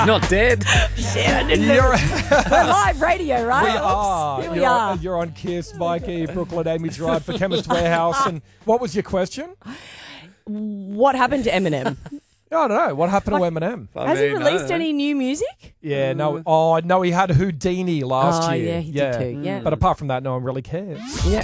Not dead. You're, We're live radio, right? we Oops. are. Here we You're, are. you're on Kiss, Mikey, Brooklyn, Amy Gerard for Chemist Warehouse. And what was your question? What happened to Eminem? I don't know. What happened to Eminem? Has he released any new music? Yeah, no. Oh, no, he had Houdini last Oh, year. yeah, he did too, yeah. But apart from that, no one really cares. Yeah.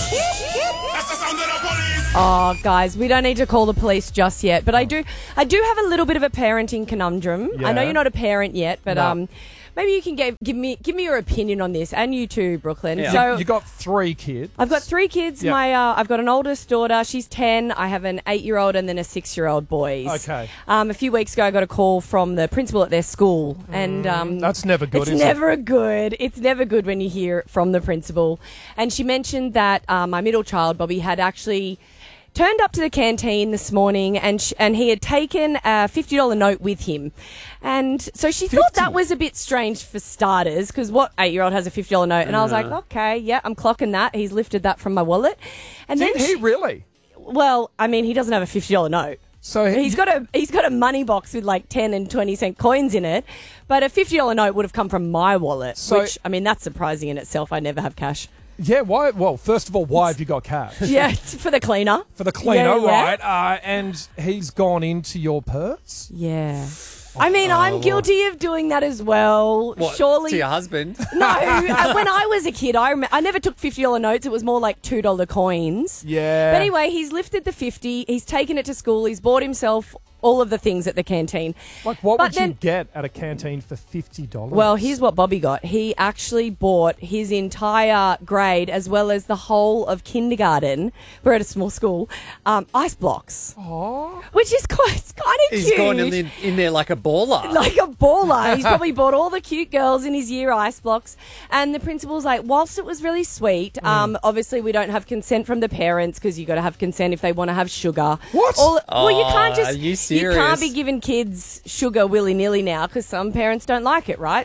Oh, guys, we don't need to call the police just yet, but I do have a little bit of a parenting conundrum. Yeah. I know you're not a parent yet, but No. maybe you can give me your opinion on this, and you too, Brooklyn. Yeah. So You got 3 kids. I've got 3 kids. Yeah. I've got an oldest daughter. She's 10. I have an 8-year-old and then a 6-year-old boys. Okay. A few weeks ago, I got a call from the principal at their school, and That's never good, it's is it? never good. It's never good when you hear it from the principal. And she mentioned that my middle child, Bobby, had actually turned up to the canteen this morning and he had taken a $50 note with him. And so she thought that was a bit strange for starters, because what 8-year-old has a $50 note? And I was like, okay, yeah, I'm clocking that. He's lifted that from my wallet. And Did then he really? well, I mean, he doesn't have a $50 note. So He's got a money box with like 10 and 20 cent coins in it, but a $50 note would have come from my wallet, So- which, I mean, that's surprising in itself. I never have cash. Yeah, why? Well, first of all, why have you got cash? Yeah, it's for the cleaner. For the cleaner, Yeah. right? And he's gone into your purse? Yeah. I mean, I'm guilty of doing that as well. What, Surely. to your husband? No, when I was a kid, I never took $50 notes. It was more like $2 coins. Yeah. But anyway, he's lifted the 50. He's taken it to school. He's bought himself all of the things at the canteen. Like, what But would then- you get at a canteen for $50? Well, here's what Bobby got. He actually bought his entire grade, as well as the whole of kindergarten. We're at a small school. Ice blocks. Aww. Which is kind of He's cute. gone in there like a baller. Like a baller. He's probably bought all the cute girls in his year ice blocks. And the principal's like, whilst it was really sweet, obviously we don't have consent from the parents, because you got to have consent if they want to have sugar. What? Well, you can't Oh, just... are you You can't serious? be giving kids sugar willy-nilly now, because some parents don't like it, right?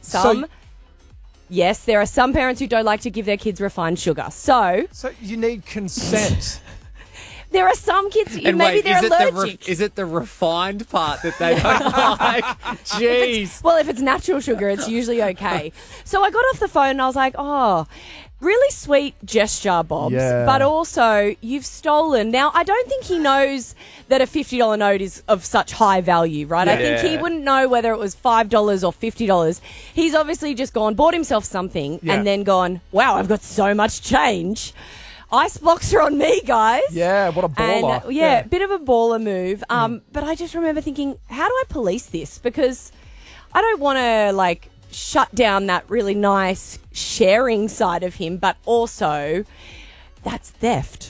Yes, there are some parents who don't like to give their kids refined sugar. So So you need consent. there are some kids who And maybe wait, they're is allergic. it the refined part that they don't like? Jeez. Well, if it's natural sugar, it's usually okay. So I got off the phone and I was like, oh, really sweet gesture, Bobs. Yeah. But also, you've stolen. Now, I don't think he knows that a $50 note is of such high value, right? I think he Yeah. wouldn't know whether it was $5 or $50. He's obviously just bought himself something Yeah. and then gone, wow, I've got so much change. Ice blocks are on me, guys. Yeah, what a baller. And, bit of a baller move. But I just remember thinking, how do I police this? Because I don't want to, shut down that really nice sharing side of him, but also that's theft.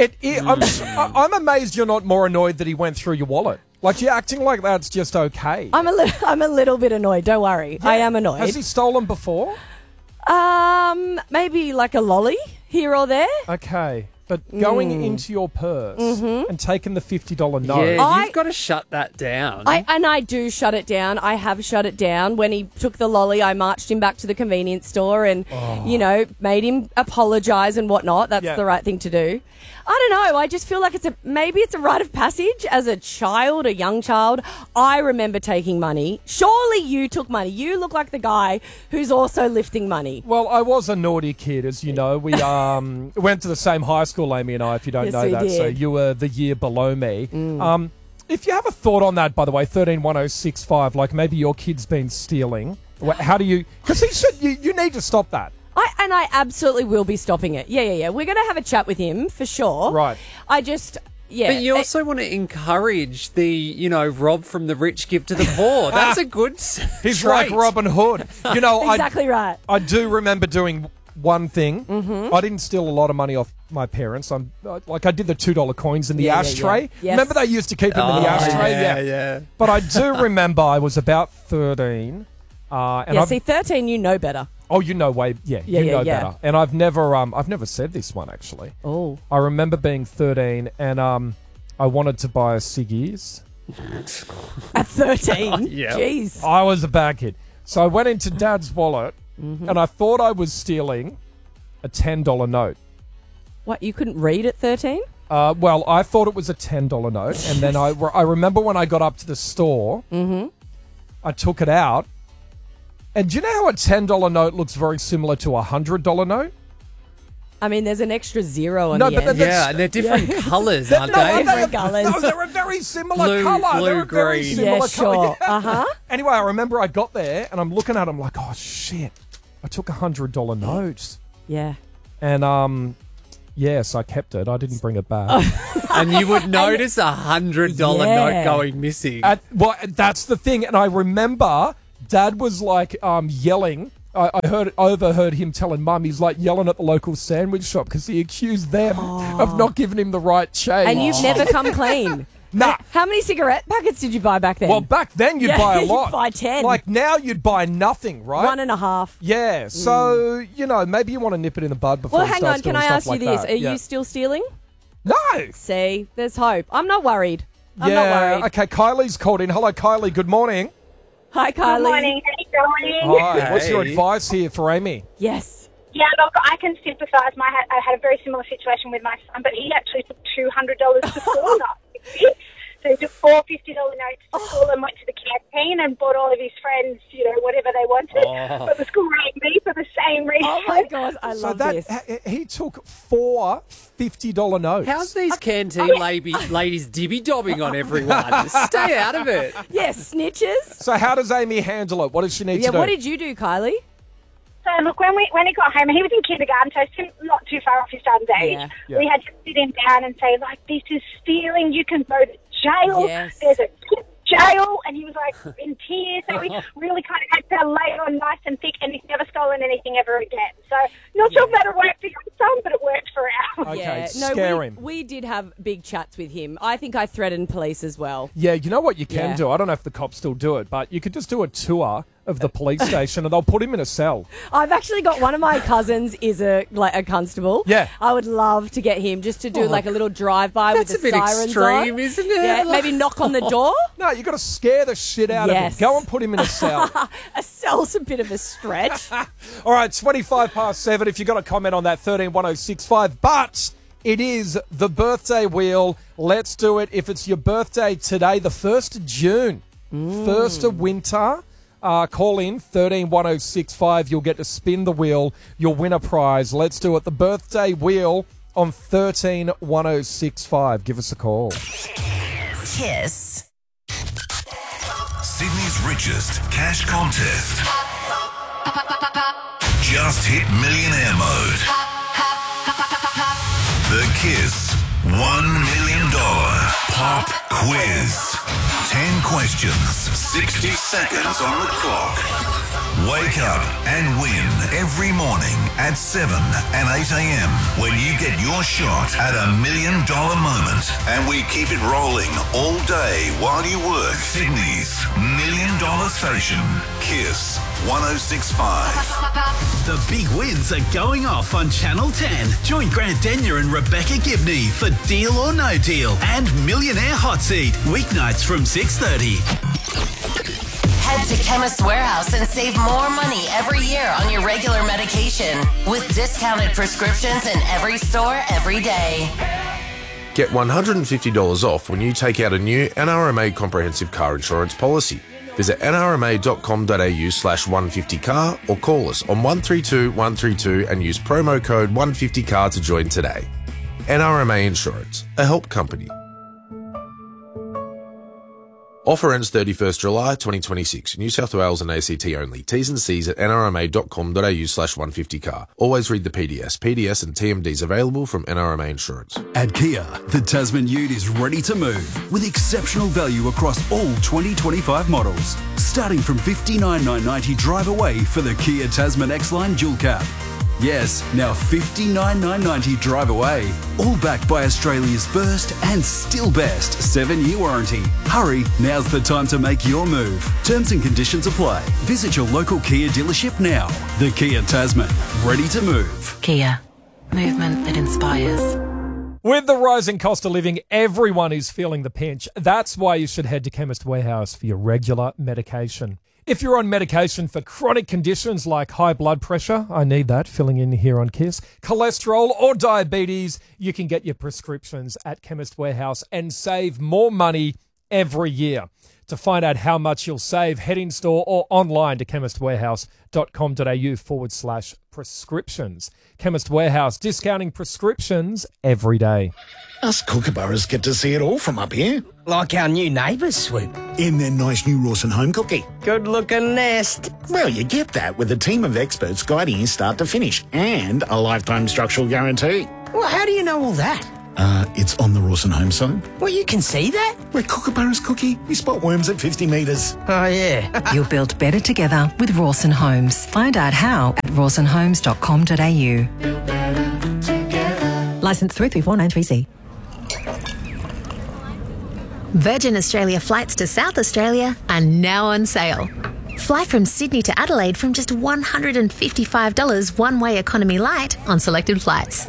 I'm amazed you're not more annoyed that he went through your wallet. Like, you're acting like that's just okay. I'm a little bit annoyed. Don't worry. I am annoyed. Has he stolen before? Maybe like a lolly here or there. Okay. But going into your purse and taking the $50 note. Yeah, you've got to shut that down. I do shut it down. I have shut it down. When he took the lolly, I marched him back to the convenience store and, made him apologise and whatnot. That's the right thing to do. I don't know. I just feel like maybe it's a rite of passage as a child, a young child. I remember taking money. Surely you took money. You look like the guy who's also lifting money. Well, I was a naughty kid, as you know. We went to the same high school, Amy and I, if you don't Yes, know we that. did. So you were the year below me. If you have a thought on that, by the way, 131065, like maybe your kid's been stealing. How do you... Because he should... You need to stop that. I absolutely will be stopping it. Yeah. We're going to have a chat with him for sure. Right. I just... Yeah. But you also want to encourage the, rob from the rich, give to the poor. That's a good He's trait. like Robin Hood. You know, Exactly right. I do remember doing one thing. I didn't steal a lot of money off my parents. I did the $2 coins in the ashtray. yeah. Yes. Remember they used to keep them in the ashtray? Yeah. But I do remember I was about 13. And I've, 13, you know better. oh, you know way, you know yeah. better. And I've never said this one actually. Oh. I remember being 13 and I wanted to buy a ciggies. At 13? Yeah. Jeez. I was a bad kid. So I went into Dad's wallet and I thought I was stealing a $10 note. What, you couldn't read at 13? Well, I thought it was a $10 note. And then I remember when I got up to the store, I took it out. And do you know how a $10 note looks very similar to a $100 note? I mean, there's an extra zero on No, the but end. Yeah, and they're different colours, aren't they? Different colours. No, they're a very similar Blue- colour. blue, They're a very green. similar Yeah, colour. sure. Uh-huh. Anyway, I remember I got there and I'm looking at them like, oh, shit. I took a $100 note. Yeah. And, yes, I kept it. I didn't bring it back. And you would notice a $100 Yeah. note going missing. Well, that's the thing. And I remember Dad was like yelling. I overheard him telling Mum he's like yelling at the local sandwich shop because he accused them of not giving him the right change. And you've never come clean. Nah. How many cigarette packets did you buy back then? Well, back then you'd Yeah, buy a you'd lot. buy 10. Like now you'd buy nothing, right? 1.5. Yeah. So, maybe you want to nip it in the bud before Well, he hang starts on. Can doing I stuff ask you like this? that. Are Yeah. you still stealing? No. See, there's hope. I'm not worried. I'm yeah. not worried. Okay, Kylie's called in. Hello, Kylie. Good morning. Hi, Kylie. Good morning. How you going? Hi. What's your Hey. advice here for Amy? Yes. Yeah, look, I can sympathise. I had a very similar situation with my son, but he actually took $200 to school. So he took four $50 notes to school and went to the canteen and bought all of his friends, whatever they wanted. But the school rang me for the same reason. Oh, my God. I So love that this. he took four $50 notes. How's these canteen ladies dibby-dobbing on everyone? Stay out of it. Yes, snitches. So how does Amy handle it? What does she need Yeah, to do? what did you do, Kylie? So look, when he got home, he was in kindergarten, so it's not too far off his son's age. Yeah. We had to sit him down and say, like, this is stealing. You can go to jail. Yes. There's a jail. And he was like in tears. So we really kind of had to lay it on nice and thick, and he's never stolen anything ever again. So not sure if that'll work for your son, but it worked for ours. Okay, No, scare him. we did have big chats with him. I think I threatened police as well. Yeah, you know what you can Yeah. do? I don't know if the cops still do it, but you could just do a tour of the police station and they'll put him in a cell. I've actually got one of my cousins is a constable. Yeah. I would love to get him just to do like a little drive-by with That's the a bit sirens extreme, on. isn't it? Yeah, maybe knock on the door. No, you got to scare the shit out of Yes. him. Go and put him in a cell. A cell's a bit of a stretch. All right, 7. If you've got a comment on that, 131065. But it is the birthday wheel. Let's do it. If it's your birthday today, the 1st of June, 1st of winter, call in 131065. You'll get to spin the wheel. You'll win a prize. Let's do it. The birthday wheel on 131065. Give us a call. Kiss. Sydney's richest cash contest. Just hit millionaire mode. The Kiss $1 million pop quiz. 10 questions, 60 seconds on the clock. Wake up and win every morning at 7 and 8 a.m. when you get your shot at $1 million moment. And we keep it rolling all day while you work. Sydney's $1 million station, Kiss 106.5. The big wins are going off on Channel 10. Join Grant Denyer and Rebecca Gibney for Deal or No Deal and Millionaire Hot Seat, weeknights from 6:30. Head to Chemist Warehouse and save more money every year on your regular medication with discounted prescriptions in every store every day. Get $150 off when you take out a new NRMA comprehensive car insurance policy. Visit nrma.com.au/150car or call us on 132 132 and use promo code 150car to join today. NRMA Insurance, a help company. Offer ends 31st July 2026. New South Wales and ACT only. T's and C's at nrma.com.au/150car. Always read the PDS. PDS and TMDs available from NRMA Insurance. At Kia, the Tasman Ute is ready to move with exceptional value across all 2025 models. Starting from $59,990 drive away for the Kia Tasman X-Line Dual Cab. Yes, now $59,990 drive away. All backed by Australia's first and still best 7-year warranty. Hurry, now's the time to make your move. Terms and conditions apply. Visit your local Kia dealership now. The Kia Tasman, ready to move. Kia. Movement that inspires. With the rising cost of living, everyone is feeling the pinch. That's why you should head to Chemist Warehouse for your regular medication. If you're on medication for chronic conditions like high blood pressure, I need that filling in here on Kiss, cholesterol or diabetes, you can get your prescriptions at Chemist Warehouse and save more money every year. To find out how much you'll save, head in store or online to chemistwarehouse.com.au/prescriptions. Chemist Warehouse, discounting prescriptions every day. Us kookaburras get to see it all from up here. Like our new neighbours, Swoop. In their nice new Rawson home cookie. Good-looking nest. Well, you get that with a team of experts guiding you start to finish and a lifetime structural guarantee. Well, how do you know all that? It's on the Rawson home site. Well, you can see that? Where kookaburras cookie, we spot worms at 50 metres. Oh, yeah. You'll build better together with Rawson Homes. Find out how at rawsonhomes.com.au. Licence 334930C. Virgin Australia flights to South Australia are now on sale. Fly from Sydney to Adelaide from just $155 one-way economy light on selected flights.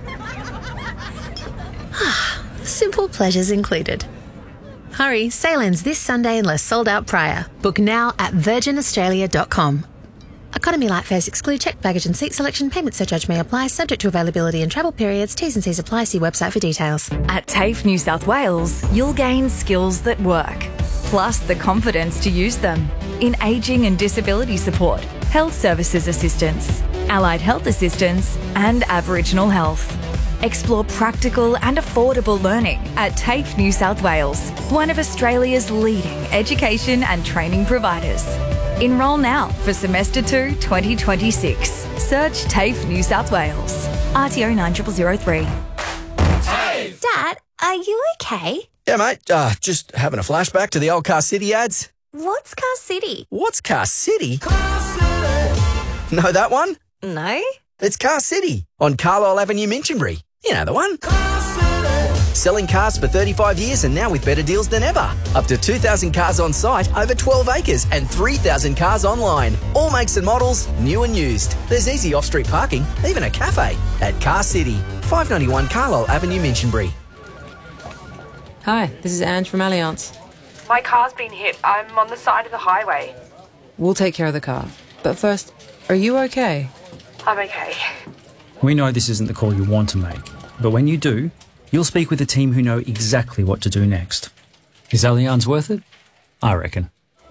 Simple pleasures included. Hurry, sail ends this Sunday unless sold out prior. Book now at virginaustralia.com. Economy light fares exclude checked baggage and seat selection. Payment surcharge may apply, subject to availability and travel periods. T's and C's apply. See website for details. At TAFE New South Wales, you'll gain skills that work, plus the confidence to use them in ageing and disability support, health services assistance, allied health assistance, and Aboriginal health. Explore practical and affordable learning at TAFE New South Wales, one of Australia's leading education and training providers. Enrol now for Semester 2 2026. Search TAFE New South Wales. RTO 9003. Dad, are you okay? Yeah, mate. Just having a flashback to the old Car City ads. What's Car City? What's Car City? Know that one? No. It's Car City on Carlisle Avenue, Minchinbury. You know the one. Selling cars for 35 years and now with better deals than ever. Up to 2,000 cars on site, over 12 acres and 3,000 cars online. All makes and models, new and used. There's easy off-street parking, even a cafe at Car City. 591 Carlisle Avenue, Minchinbury. Hi, this is Ange from Allianz. My car's been hit. I'm on the side of the highway. We'll take care of the car. But first, are you okay? I'm okay. We know this isn't the call you want to make, but when you do, you'll speak with a team who know exactly what to do next. Is Allianz worth it? I reckon.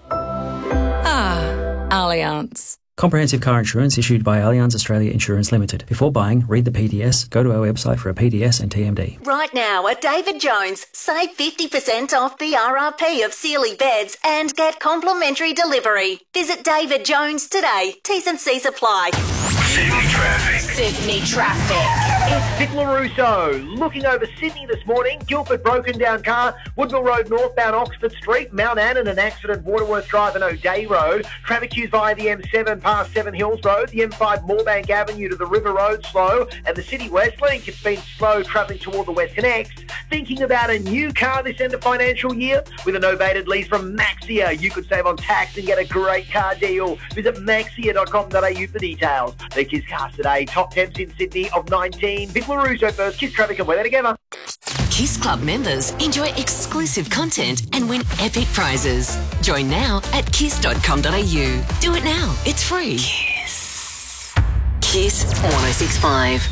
Allianz. Comprehensive car insurance issued by Allianz Australia Insurance Limited. Before buying, read the PDS, go to our website for a PDS and TMD. Right now at David Jones, save 50% off the RRP of Sealy beds and get complimentary delivery. Visit David Jones today. T's and C's apply. Sydney traffic. Sydney traffic. It's Vic LaRusso. Looking over Sydney this morning, Guildford broken down car, Woodville Road northbound Oxford Street, Mount Annan an accident, Waterworth Drive and O'Day Road, traffic queues via the M7 past Seven Hills Road, the M5 Moorebank Avenue to the River Road slow, and the City West Link, it's been slow travelling toward the Western X. Thinking about a new car this end of financial year? With a novated lease from Maxia, you could save on tax and get a great car deal. Visit maxia.com.au for details. The Kiss Cars today, top temps in Sydney of 19. Vic LaRusso first, Kiss Traffic and weather together. Kiss Club members enjoy exclusive content and win epic prizes. Join now at kiss.com.au. Do it now. It's free. Kiss. Kiss 1065.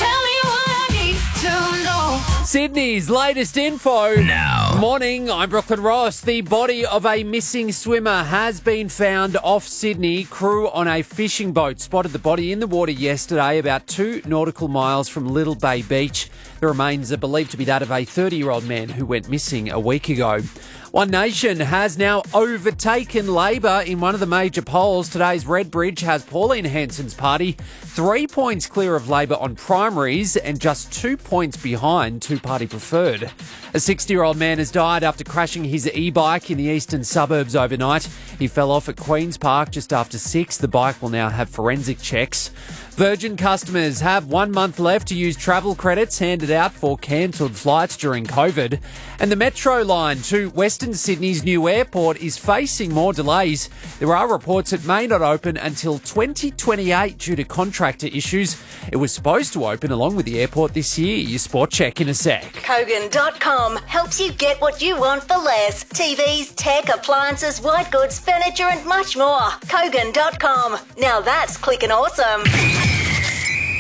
Sydney's latest info. Now. Morning, I'm Brooklyn Ross. The body of a missing swimmer has been found off Sydney. Crew on a fishing boat spotted the body in the water yesterday, about 2 nautical miles from Little Bay Beach. The remains are believed to be that of a 30-year-old man who went missing a week ago. One Nation has now overtaken Labor in one of the major polls. Today's Redbridge has Pauline Hanson's party 3 points clear of Labor on primaries and just 2 points behind two-party preferred. A 60-year-old man has died after crashing his e-bike in the eastern suburbs overnight. He fell off at Queen's Park just after 6. The bike will now have forensic checks. Virgin customers have 1 month left to use travel credits handed out for cancelled flights during COVID. And the Metro line to Western Sydney's new airport is facing more delays. There are reports it may not open until 2028 due to contractor issues. It was supposed to open along with the airport this year. Your sport check in a sec. Kogan.com helps you get what you want for less. TVs, tech, appliances, white goods, furniture and much more. Kogan.com. Now that's clicking awesome.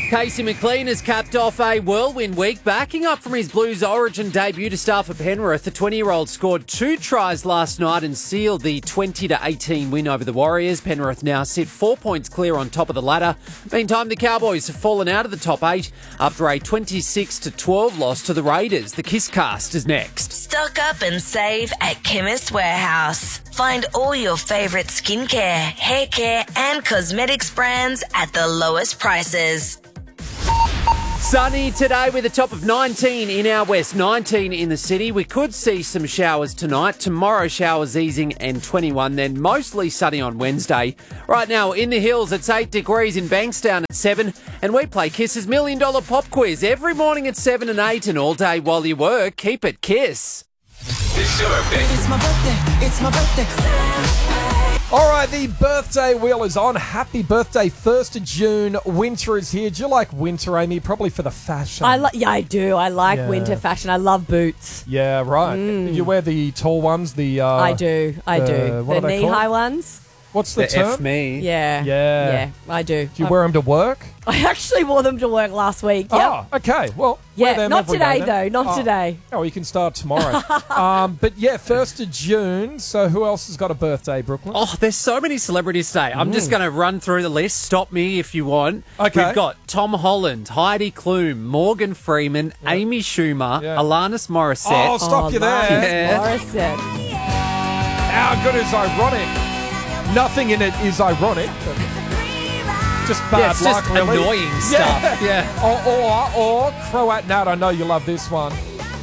Casey McLean has capped off a whirlwind week, backing up from his Blues Origin debut to start for Penrith. The 20-year-old scored 2 tries last night and sealed the 20-18 win over the Warriors. Penrith now sit 4 points clear on top of the ladder. Meantime, the Cowboys have fallen out of the top 8 after a 26-12 loss to the Raiders. The Kiss Cast is next. Stock up and save at Chemist Warehouse. Find all your favourite skincare, hair care and cosmetics brands at the lowest prices. Sunny today with a top of 19 in our west, 19 in the city. We could see some showers tonight. Tomorrow, showers easing and 21, then mostly sunny on Wednesday. Right now, in the hills, it's 8 degrees in Bankstown at 7, and we play Kiss's $1 Million Pop Quiz every morning at 7 and 8, and all day while you work. Keep it Kiss. It's your birthday. It's my birthday. It's my birthday. All right, the birthday wheel is on. Happy birthday, 1st of June. Winter is here. Do you like winter, Amy? Probably for the fashion. Yeah, I do. I like winter fashion. I love boots. Yeah, right. You wear the tall ones? I do. The knee-high ones. What's the term? F-me. Yeah, I do. Do you wear them to work? I actually wore them to work last week. Yep. Oh, okay. Well, wear them not every today day, though. Not today. Oh, you can start tomorrow. But yeah, 1st of June. So who else has got a birthday, Brooklyn? Oh, there's so many celebrities today. I'm just going to run through the list. Stop me if you want. Okay. We've got Tom Holland, Heidi Klum, Morgan Freeman, Amy Schumer, Alanis Morissette. Oh, stop you there. Morissette. How good is ironic? Nothing in it is ironic. But just bad it's luck, just really. annoying stuff. Yeah. Or Croat Nat. I know you love this one.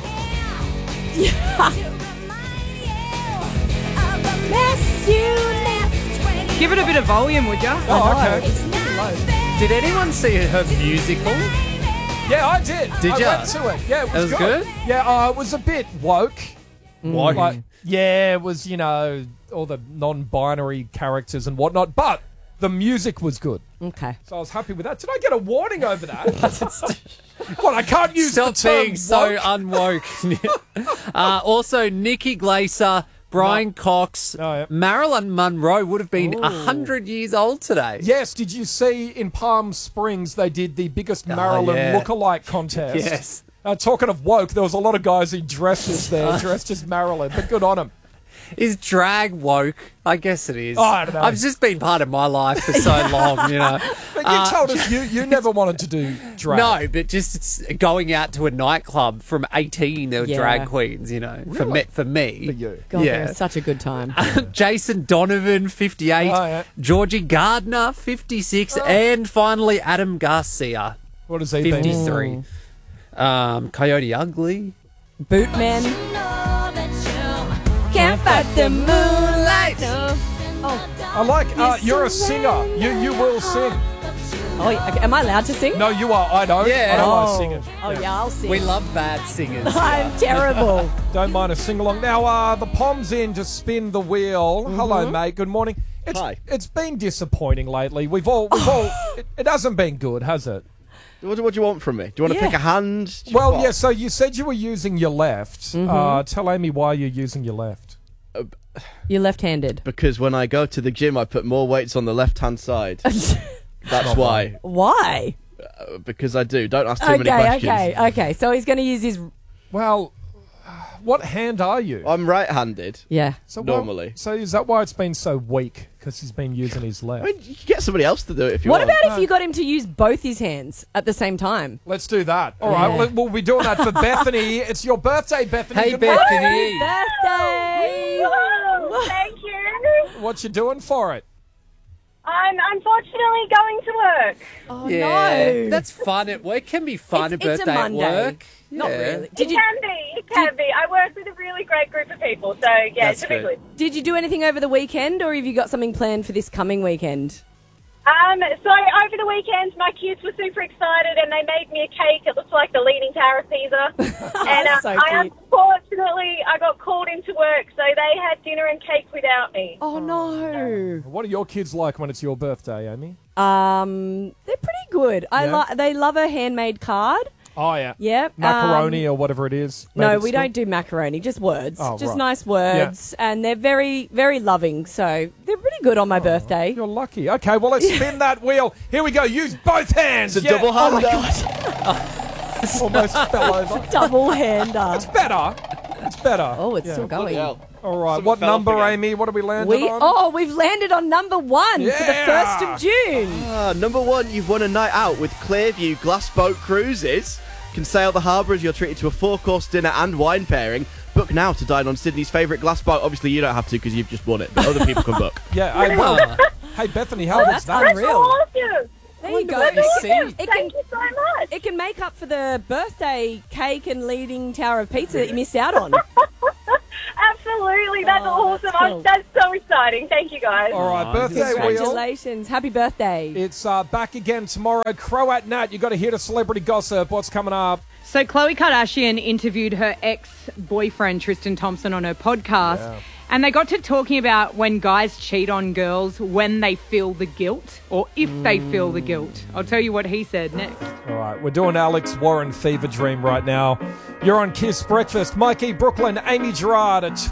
Give it a bit of volume, would you? Oh, okay. Did anyone see her musical? Yeah, I did. Did you? I went to it. Yeah, it was good. Yeah, it was a bit woke. Woke. Like, yeah, it was, all the non-binary characters and whatnot, but the music was good. Okay. So I was happy with that. Did I get a warning over that? What, I can't use Stop the term being so woke? unwoke. Also, Nikki Glaser, Brian Cox, Marilyn Monroe would have been 100 years old today. Yes, did you see in Palm Springs they did the biggest Marilyn lookalike contest? Yes. Talking of woke, there was a lot of guys in dresses there, dressed as Marilyn, but good on them. Is drag woke? I guess it is. Oh, I don't know. I've just been part of my life for so long, But you told us you never wanted to do drag. No, but just it's going out to a nightclub from 18, there were drag queens, Really? for me. For you. God, it was such a good time. Jason Donovan, 58. Georgie Gardner, 56. And finally, Adam Garcia. What has he 53. Coyote Ugly. Bootman. Can't fight the moonlight. I like, you're a singer. You will sing. Oh, am I allowed to sing? No, you are. I don't. Yeah. I don't mind singing. Oh, yeah, I'll sing. We love bad singers. I'm terrible. Don't mind a sing-along. Now, the Pom's in to spin the wheel. Hello, mate. Good morning. Hi. It's been disappointing lately. We've all it hasn't been good, has it? What do you want from me? Do you want to pick a hand? So you said you were using your left. Tell Amy why you're using your left. You're left-handed. Because when I go to the gym, I put more weights on the left-hand side. That's why. Why? Because I do. Don't ask too many questions. Okay. So he's going to use his... Well, what hand are you? I'm right-handed. Yeah. So normally. So is that why it's been so weak? Because he's been using his left. I mean, you can get somebody else to do it if you What want. about if you got him to use both his hands at the same time? Let's do that. All right, we'll be doing that for Bethany. It's your birthday, Bethany. Hey, Good Bethany. Birthday! Thank you. What you doing for it? I'm unfortunately going to work. Oh, Yeah, no. that's fun. It can be fun. It's a a birthday Monday. at work. Not Yeah. really. It can be. I work with a really great group of people, so yeah, That's it's a bit good. good. Did you do anything over the weekend, or have you got something planned for this coming weekend? So over the weekend, my kids were super excited and they made me a cake. It looks like the Leaning Tower of Pisa. And So I cute. unfortunately, I got called into work, so they had dinner and cake without me. Oh, no. What are your kids like when it's your birthday, Amy? They're pretty good. They love a handmade card. Oh, yeah. Yep. Macaroni or whatever it is. made No, at we school? don't do macaroni, just words. Oh, just right. nice words. And they're very, very loving. So they're pretty pretty good on my birthday. You're lucky. Okay, well, let's spin that wheel. Here we go. Use both hands. It's a double hander. Almost fell over. Double hander. It's better. It's better. Oh, it's still going. All right, what number, Amy? What have we landed on? We've landed on number 1 for the 1st of June. Number 1, you've won a night out with Clearview Glass Boat Cruises. Can sail the harbour as you're treated to a 4-course dinner and wine pairing. Book now to dine on Sydney's favourite glass boat. Obviously, you don't have to because you've just won it, but other people can book. Yeah, I will. Hey, Bethany, how was that? That's unreal. Awesome. There you go. Thank you so much. It can make up for the birthday cake and leading tower of pizza that you missed out on. Absolutely, that's awesome. cool. That's so exciting. Thank you, guys. All right, birthday wheel. Congratulations. Happy birthday. It's back again tomorrow. Croat Nat, you got to hear the celebrity gossip. What's coming up? So Khloe Kardashian interviewed her ex-boyfriend Tristan Thompson on her podcast. And they got to talking about when guys cheat on girls, when they feel the guilt, or if they feel the guilt. I'll tell you what he said next. All right, we're doing Alex Warren Fever Dream right now. You're on Kiss Breakfast. Mikey Brooklyn, Amy Gerard at